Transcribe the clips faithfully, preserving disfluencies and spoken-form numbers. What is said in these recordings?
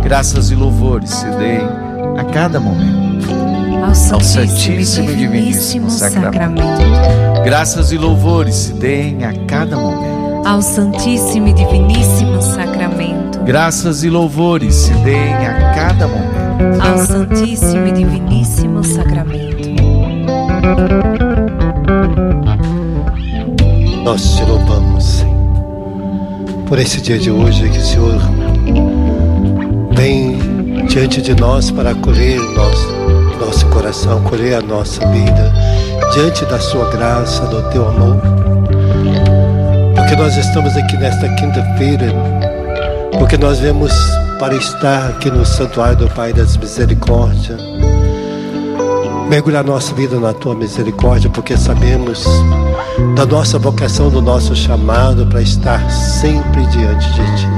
Graças e louvores se deem a cada momento ao Santíssimo e Diviníssimo Sacramento. Graças e louvores se deem a cada momento ao Santíssimo e Diviníssimo Sacramento. Graças e louvores se deem a cada momento ao Santíssimo e Diviníssimo Sacramento. Nós te louvamos, Senhor, por esse dia de hoje que o Senhor vem diante de nós para acolher nosso, nosso coração, acolher a nossa vida, diante da sua graça, do teu amor. Porque nós estamos aqui nesta quinta-feira, porque nós viemos para estar aqui no Santuário do Pai das Misericórdias, mergulhar nossa vida na tua misericórdia, porque sabemos da nossa vocação, do nosso chamado para estar sempre diante de ti.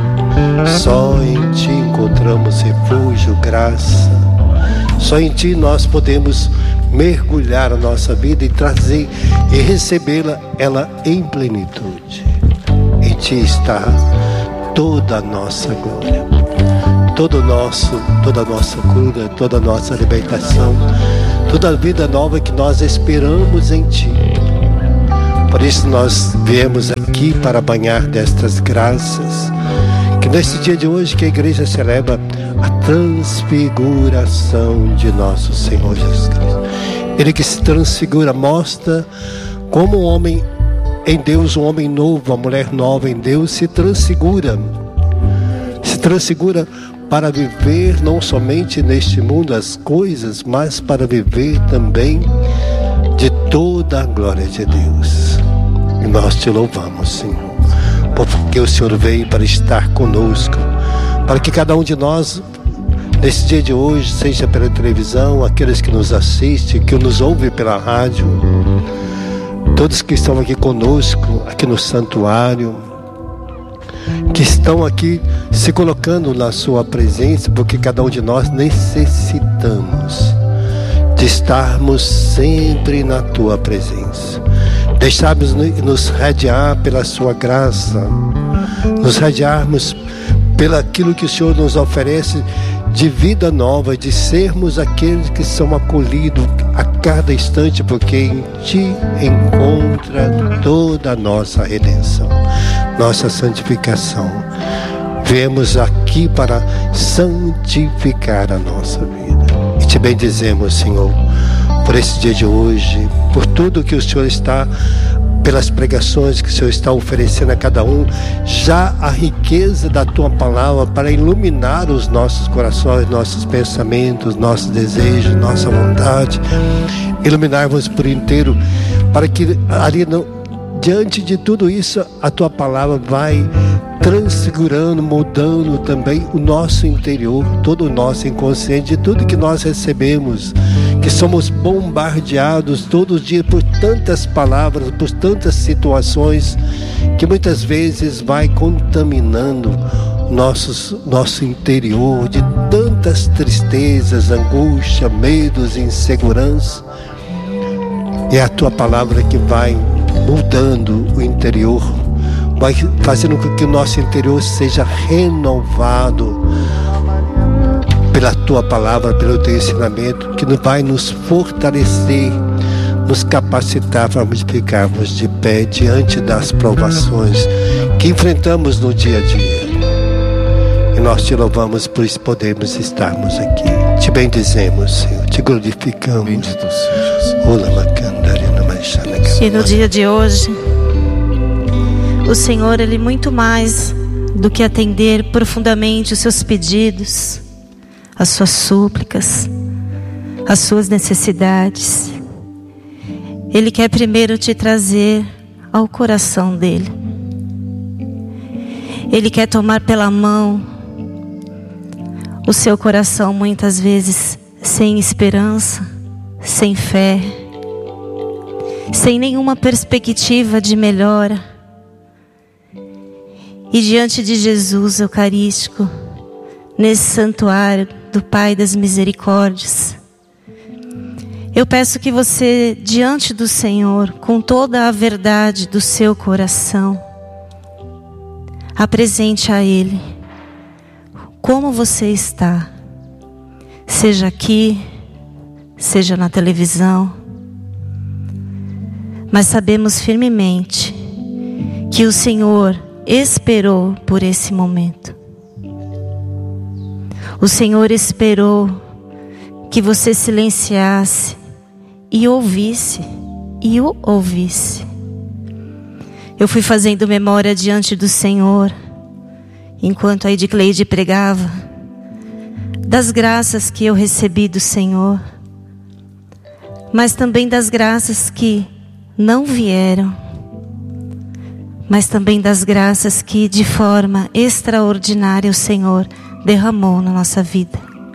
Só em ti encontramos refúgio, graça. Só em ti nós podemos mergulhar a nossa vida e trazer e recebê-la ela em plenitude. Em ti está toda a nossa glória, todo o nosso, toda a nossa cura, toda a nossa libertação, toda a vida nova que nós esperamos em ti. Por isso nós viemos aqui para banhar destas graças, que nesse dia de hoje que a igreja celebra a transfiguração de nosso Senhor Jesus Cristo. Ele que se transfigura, mostra como um homem em Deus, um homem novo, uma mulher nova em Deus, se transfigura. Se transfigura para viver não somente neste mundo as coisas, mas para viver também de toda a glória de Deus. E nós te louvamos, Senhor, porque o Senhor veio para estar conosco, para que cada um de nós, nesse dia de hoje, seja pela televisão, aqueles que nos assistem, que nos ouvem pela rádio, todos que estão aqui conosco, aqui no santuário, que estão aqui se colocando na sua presença, porque cada um de nós necessitamos de estarmos sempre na tua presença. Deixarmos nos radiar pela sua graça, nos radiarmos pelo aquilo que o Senhor nos oferece de vida nova, de sermos aqueles que são acolhidos a cada instante, porque em ti encontra toda a nossa redenção, nossa santificação. Viemos aqui para santificar a nossa vida. E te bendizemos, Senhor, por esse dia de hoje, por tudo que o Senhor está, pelas pregações que o Senhor está oferecendo a cada um, já a riqueza da tua palavra para iluminar os nossos corações, nossos pensamentos, nossos desejos, nossa vontade, iluminar-nos por inteiro, para que ali no, diante de tudo isso a tua palavra vai transfigurando, mudando também o nosso interior, todo o nosso inconsciente, de tudo que nós recebemos, que somos bombardeados todos os dias por tantas palavras, por tantas situações, que muitas vezes vai contaminando nossos, nosso interior de tantas tristezas, angústia, medos, insegurança. E é a tua palavra que vai mudando o interior, vai fazendo com que o nosso interior seja renovado pela tua palavra, pelo teu ensinamento, que vai nos fortalecer, nos capacitar para ficarmos de pé diante das provações que enfrentamos no dia a dia. E nós te louvamos por isso podermos estarmos aqui. Te bendizemos, Senhor, te glorificamos. Bendito seja, E no dia de hoje, o Senhor, Ele muito mais do que atender profundamente os seus pedidos, as suas súplicas, as suas necessidades, Ele quer primeiro te trazer ao coração dEle. Ele quer tomar pela mão o seu coração, muitas vezes sem esperança, sem fé, sem nenhuma perspectiva de melhora. E diante de Jesus Eucarístico, nesse santuário do Pai das Misericórdias, eu peço que você, diante do Senhor, com toda a verdade do seu coração, apresente a Ele como você está, seja aqui, seja na televisão, mas sabemos firmemente que o Senhor esperou por esse momento. O Senhor esperou que você silenciasse e ouvisse, e o ouvisse. Eu fui fazendo memória diante do Senhor, enquanto a Edicleide pregava, das graças que eu recebi do Senhor, mas também das graças que não vieram, mas também das graças que de forma extraordinária o Senhor derramou na nossa vida.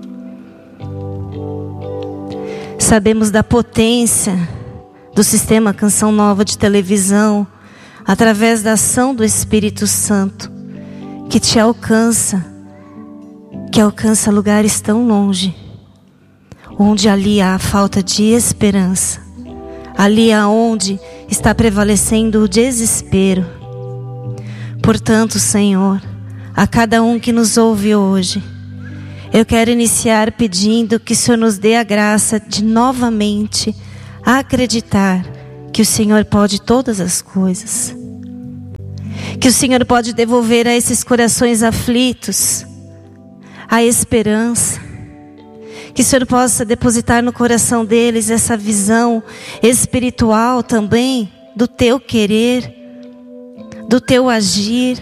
Sabemos da potência do sistema Canção Nova de televisão, através da ação do Espírito Santo, que te alcança, que alcança lugares tão longe, onde ali há falta de esperança, ali aonde está prevalecendo o desespero. Portanto, Senhor, a cada um que nos ouve hoje, eu quero iniciar pedindo que o Senhor nos dê a graça de novamente acreditar que o Senhor pode todas as coisas, que o Senhor pode devolver a esses corações aflitos a esperança, que o Senhor possa depositar no coração deles essa visão espiritual também do teu querer, do teu agir.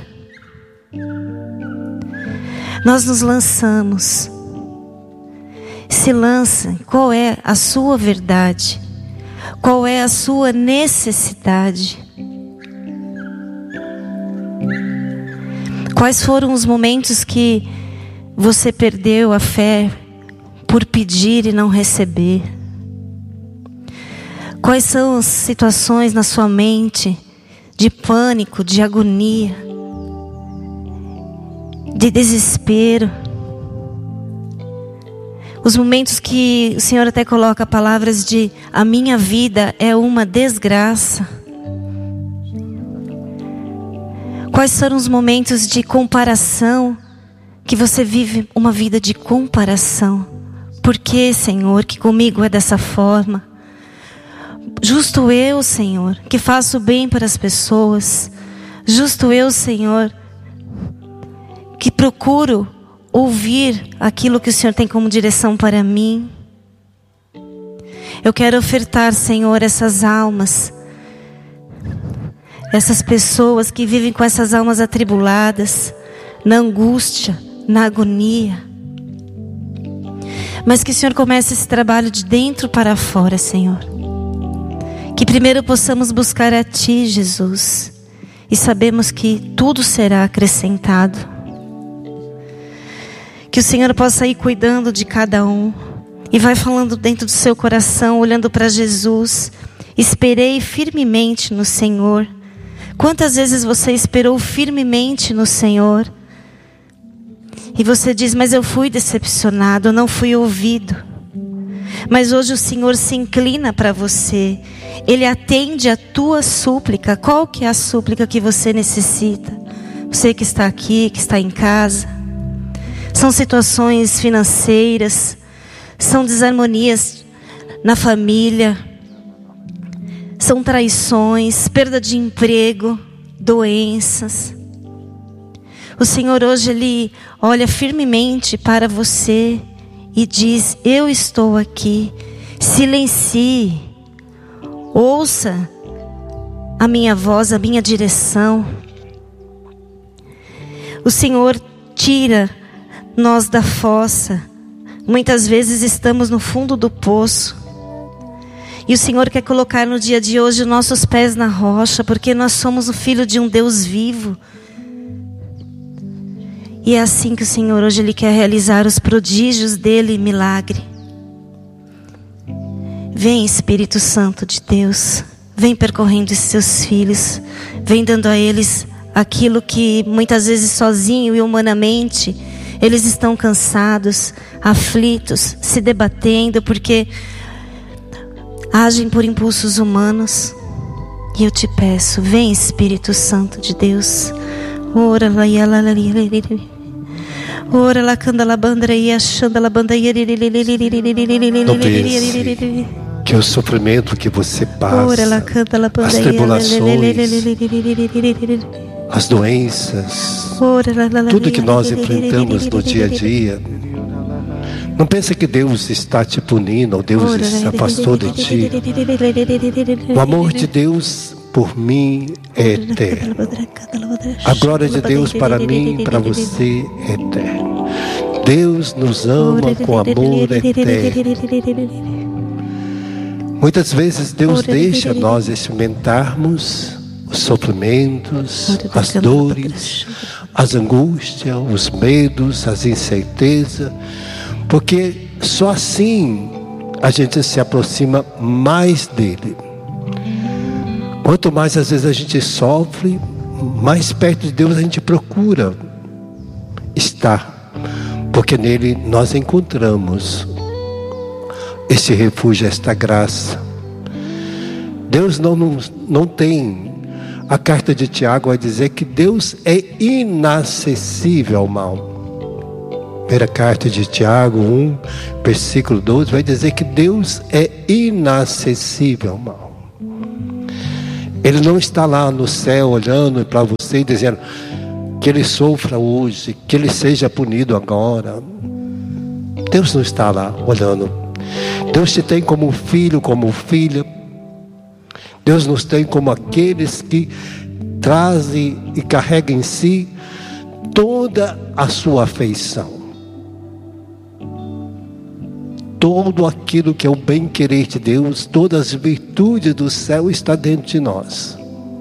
Nós nos lançamos. Se lança. Qual é a sua verdade? Qual é a sua necessidade? Quais foram os momentos que você perdeu a fé por pedir e não receber? Quais são as situações na sua mente de pânico, de agonia, de desespero? Os momentos que o Senhor até coloca palavras de a minha vida é uma desgraça. Quais foram os momentos de comparação, que você vive uma vida de comparação? Por que, Senhor, que comigo é dessa forma? Justo eu, Senhor, que faço bem para as pessoas. Justo eu, Senhor, que procuro ouvir aquilo que o Senhor tem como direção para mim. Eu quero ofertar, Senhor, essas almas, essas pessoas que vivem com essas almas atribuladas, na angústia, na agonia. Mas que o Senhor comece esse trabalho de dentro para fora, Senhor. Que primeiro possamos buscar a Ti, Jesus, e sabemos que tudo será acrescentado. Que o Senhor possa ir cuidando de cada um e vai falando dentro do seu coração, olhando para Jesus. Esperei firmemente no Senhor. Quantas vezes você esperou firmemente no Senhor? E você diz, mas eu fui decepcionado, eu não fui ouvido. Mas hoje o Senhor se inclina para você. Ele atende a tua súplica. Qual que é a súplica que você necessita? Você que está aqui, que está em casa. São situações financeiras, são desarmonias na família, são traições, perda de emprego, doenças. O Senhor hoje Ele olha firmemente para você e diz, eu estou aqui. Silencie, ouça a minha voz, a minha direção. O Senhor tira nós da fossa. Muitas vezes estamos no fundo do poço. E o Senhor quer colocar no dia de hoje os nossos pés na rocha, porque nós somos o filho de um Deus vivo. E é assim que o Senhor hoje Ele quer realizar os prodígios dele, milagre. Vem, Espírito Santo de Deus, vem percorrendo esses seus filhos, vem dando a eles aquilo que muitas vezes sozinho e humanamente eles estão cansados, aflitos, se debatendo, porque agem por impulsos humanos. E eu te peço, vem, Espírito Santo de Deus. Ora, Ora la candala bandra e achando la banda. Não pense que o sofrimento que você passa, as tribulações, as doenças, tudo que nós enfrentamos no dia a dia, não pense que Deus está te punindo ou Deus se afastou de ti. O amor de Deus por mim é eterno. A glória de Deus para mim e para você é eterna. Deus nos ama com amor eterno. Muitas vezes Deus deixa nós experimentarmos os sofrimentos, as dores, as angústias, os medos, as incertezas, porque só assim a gente se aproxima mais dele. Quanto mais às vezes a gente sofre, mais perto de Deus a gente procura estar, porque nele nós encontramos esse refúgio, esta graça. Deus não, não, não tem, a carta de Tiago vai dizer que Deus é inacessível ao mal. Primeira carta de Tiago um, versículo doze, vai dizer que Deus é inacessível ao mal. Ele não está lá no céu olhando para você e dizendo que ele sofra hoje, que ele seja punido agora. Deus não está lá olhando. Deus te tem como filho, como filha. Deus nos tem como aqueles que trazem e carregam em si toda a sua afeição. Todo aquilo que é o bem-querer de Deus, todas as virtudes do céu está dentro de nós.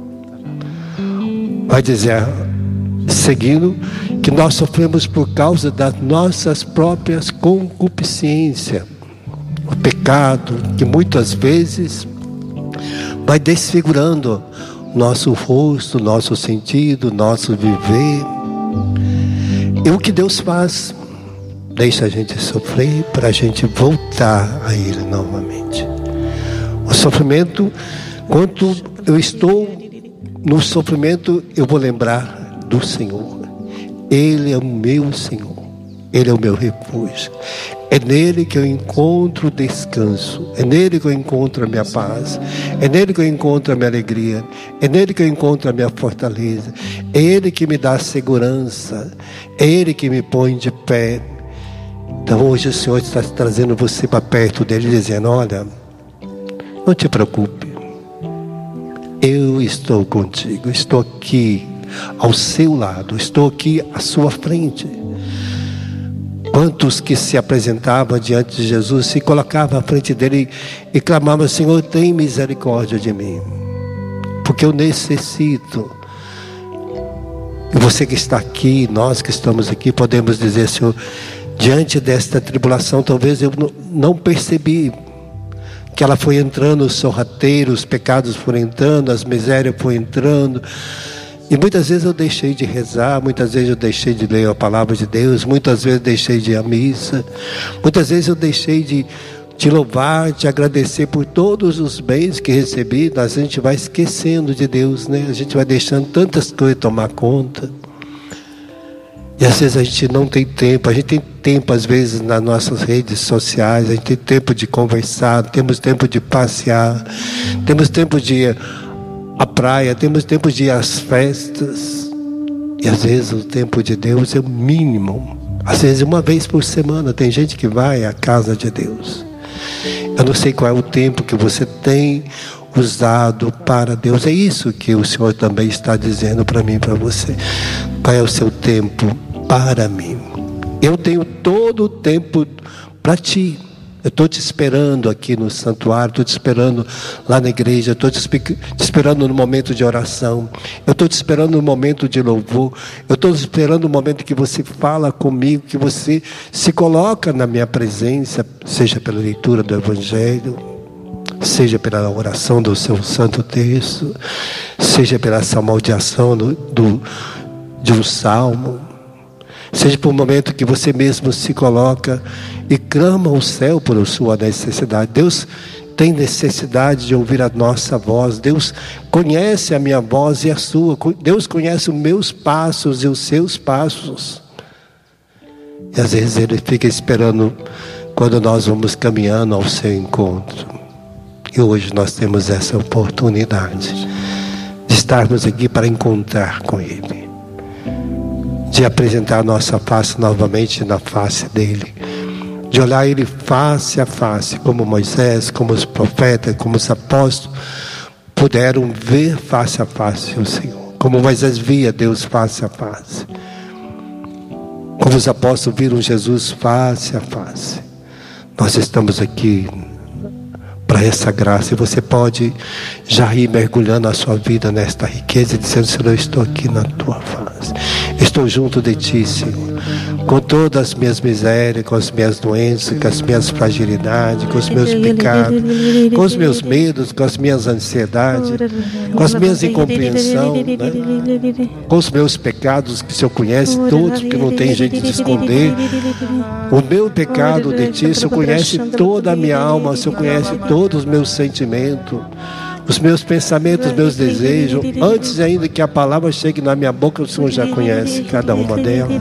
Vai dizer, seguindo, que nós sofremos por causa das nossas próprias concupiscências. O pecado que muitas vezes vai desfigurando nosso rosto, nosso sentido, nosso viver. E o que Deus faz? Deixa a gente sofrer para a gente voltar a Ele novamente. O sofrimento, quando eu estou no sofrimento, eu vou lembrar do Senhor. Ele é o meu Senhor. Ele é o meu refúgio. É nele que eu encontro descanso. É nele que eu encontro a minha paz. É nele que eu encontro a minha alegria. É nele que eu encontro a minha fortaleza. É Ele que me dá segurança. É Ele que me põe de pé. Então hoje o Senhor está trazendo você para perto dele, dizendo, olha, não te preocupe. Eu estou contigo. Estou aqui ao seu lado. Estou aqui à sua frente. Quantos que se apresentavam diante de Jesus, se colocavam à frente dele e, e clamavam, Senhor, tem misericórdia de mim, porque eu necessito. E você que está aqui, nós que estamos aqui, podemos dizer, Senhor, diante desta tribulação, talvez eu não percebi que ela foi entrando, os sorrateiros, os pecados foram entrando, as misérias foram entrando. E muitas vezes eu deixei de rezar, muitas vezes eu deixei de ler a palavra de Deus, muitas vezes eu deixei de ir à missa, muitas vezes eu deixei de te louvar, te agradecer por todos os bens que recebi. A gente vai esquecendo de Deus, né? A gente vai deixando tantas coisas tomar conta. E às vezes a gente não tem tempo, a gente tem tempo às vezes nas nossas redes sociais, a gente tem tempo de conversar, temos tempo de passear, temos tempo de ir à praia, temos tempo de ir às festas. E às vezes o tempo de Deus é o mínimo. Às vezes uma vez por semana tem gente que vai à casa de Deus. Eu não sei qual é o tempo que você tem usado para Deus. É isso que o Senhor também está dizendo para mim e para você. Qual é o seu tempo para mim? Eu tenho todo o tempo para ti. Eu estou te esperando aqui no santuário, estou te esperando lá na igreja, estou te esperando no momento de oração, eu estou te esperando no momento de louvor, eu estou esperando no momento que você fala comigo, que você se coloca na minha presença, seja pela leitura do Evangelho, seja pela oração do seu santo texto, seja pela salmodiação do, do, de um salmo, seja por um momento que você mesmo se coloca e clama ao céu por sua necessidade. Deus tem necessidade de ouvir a nossa voz. Deus conhece a minha voz e a sua. Deus conhece os meus passos e os seus passos. E às vezes Ele fica esperando quando nós vamos caminhando ao seu encontro. E hoje nós temos essa oportunidade de estarmos aqui para encontrar com Ele, de apresentar a nossa face novamente na face dEle, de olhar Ele face a face, como Moisés, como os profetas, como os apóstolos puderam ver face a face o Senhor, como Moisés via Deus face a face, como os apóstolos viram Jesus face a face. Nós estamos aqui para essa graça, e você pode já ir mergulhando a sua vida nesta riqueza, dizendo: Senhor, eu estou aqui na tua face, estou junto de ti, Senhor, com todas as minhas misérias, com as minhas doenças, com as minhas fragilidades, com os meus pecados, com os meus medos, com as minhas ansiedades, com as minhas incompreensões, né? Com os meus pecados que o Senhor conhece todos, que não tem jeito de esconder. O meu pecado de ti, o Senhor conhece toda a minha alma, o Senhor conhece todos os meus sentimentos, os meus pensamentos, os meus desejos. Antes ainda que a palavra chegue na minha boca, o Senhor já conhece cada uma delas.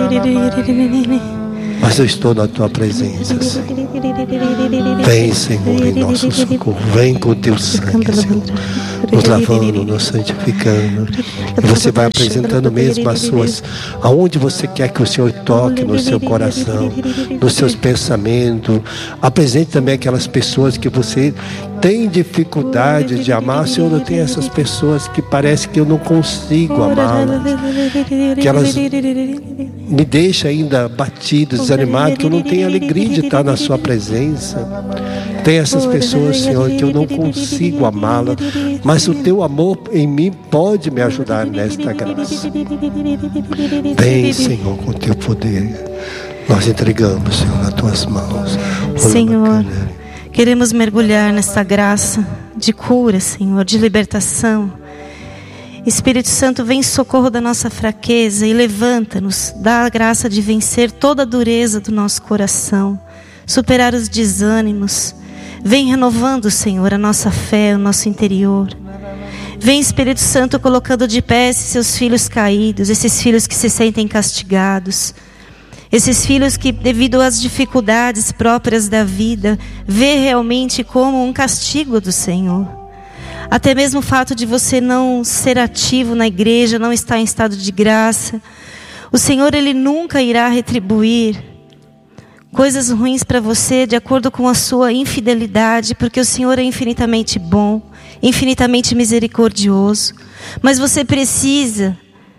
Mas eu estou na tua presença, Senhor. Vem, Senhor, em nosso socorro. Vem com o teu sangue, Senhor, nos lavando, nos santificando. E você vai apresentando mesmo as suas, aonde você quer que o Senhor toque no seu coração, nos seus pensamentos. Apresente também aquelas pessoas que você tem dificuldade de amar. Senhor, eu tenho essas pessoas que parece que eu não consigo amá-las, que elas me deixam ainda batido, desanimado, que eu não tenho alegria de estar na sua presença. Tem essas pessoas, Senhor, que eu não consigo amá-las, mas o teu amor em mim pode me ajudar nesta graça. Vem, Senhor, com o teu poder. Nós entregamos, Senhor, nas tuas mãos. Senhor, queremos mergulhar nessa graça de cura, Senhor, de libertação. Espírito Santo, vem em socorro da nossa fraqueza e levanta-nos, dá a graça de vencer toda a dureza do nosso coração, superar os desânimos. Vem renovando, Senhor, a nossa fé, o nosso interior. Vem, Espírito Santo, colocando de pé esses seus filhos caídos, esses filhos que se sentem castigados, esses filhos que, devido às dificuldades próprias da vida, vê realmente como um castigo do Senhor. Até mesmo o fato de você não ser ativo na igreja, não estar em estado de graça, o Senhor, Ele nunca irá retribuir coisas ruins para você de acordo com a sua infidelidade, porque o Senhor é infinitamente bom, infinitamente misericordioso. Mas você precisa,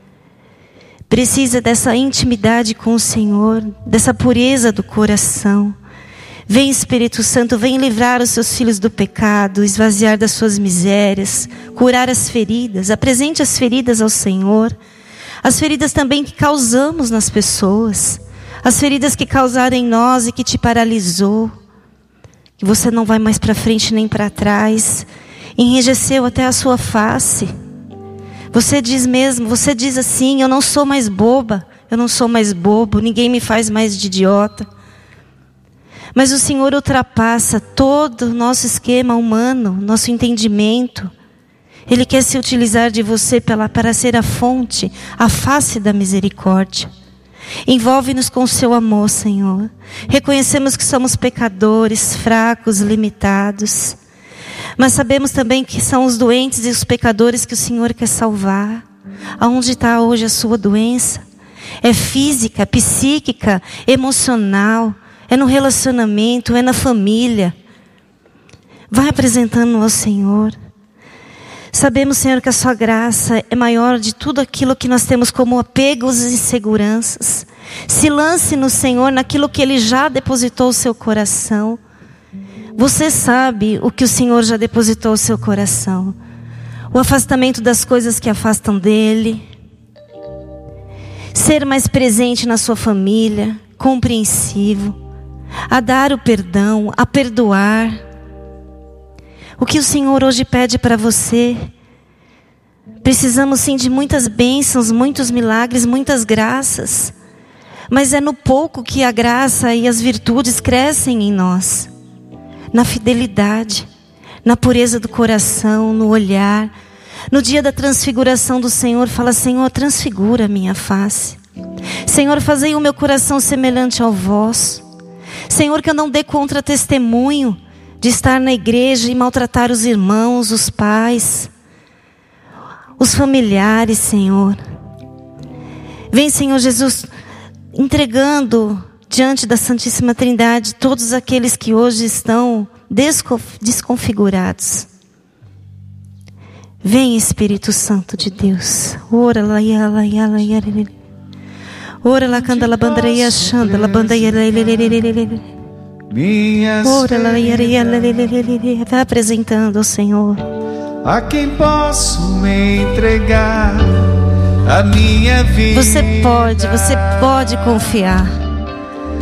precisa dessa intimidade com o Senhor, dessa pureza do coração. Vem, Espírito Santo, vem livrar os seus filhos do pecado, esvaziar das suas misérias, curar as feridas. Apresente as feridas ao Senhor, as feridas também que causamos nas pessoas, as feridas que causaram em nós e que te paralisou, que você não vai mais para frente nem para trás, enrijeceu até a sua face. Você diz mesmo, você diz assim: eu não sou mais boba, eu não sou mais bobo, ninguém me faz mais de idiota. Mas o Senhor ultrapassa todo o nosso esquema humano, nosso entendimento. Ele quer se utilizar de você pela, para ser a fonte, a face da misericórdia. Envolve-nos com o seu amor, Senhor. Reconhecemos que somos pecadores, fracos, limitados. Mas sabemos também que são os doentes e os pecadores que o Senhor quer salvar. Aonde está hoje a sua doença? É física, psíquica, emocional. É no relacionamento, é na família. Vai apresentando ao Senhor. Sabemos, Senhor, que a sua graça é maior de tudo aquilo que nós temos como apegos e inseguranças. Se lance no Senhor naquilo que Ele já depositou no seu coração. Você sabe o que o Senhor já depositou no seu coração. O afastamento das coisas que afastam dEle. Ser mais presente na sua família, compreensivo. A dar o perdão, a perdoar. O que o Senhor hoje pede para você? Precisamos sim de muitas bênçãos, muitos milagres, muitas graças. Mas é no pouco que a graça e as virtudes crescem em nós. Na fidelidade, na pureza do coração, no olhar. No dia da transfiguração do Senhor, fala: Senhor, transfigura a minha face. Senhor, fazei o meu coração semelhante ao vosso. Senhor, que eu não dê contra testemunho de estar na igreja e maltratar os irmãos, os pais, os familiares, Senhor. Vem, Senhor Jesus, entregando diante da Santíssima Trindade todos aqueles que hoje estão desconfigurados. Vem, Espírito Santo de Deus. Ora lá, lá, lá, lá, ora lá, canta lá, bandeira, chanda lá, bandeira, ora lá, vai apresentando ao Senhor. A quem posso entregar a minha vida? Você pode, você pode confiar.